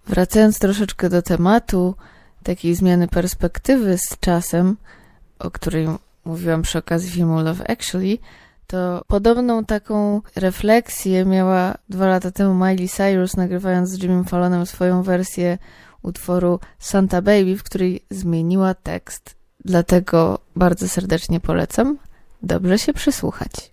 Wracając troszeczkę do tematu takiej zmiany perspektywy z czasem, o której mówiłam przy okazji filmu Love Actually, to podobną taką refleksję miała 2 lata temu Miley Cyrus, nagrywając z Jimmym Fallonem swoją wersję utworu Santa Baby, w której zmieniła tekst. Dlatego bardzo serdecznie polecam. Dobrze się przysłuchać.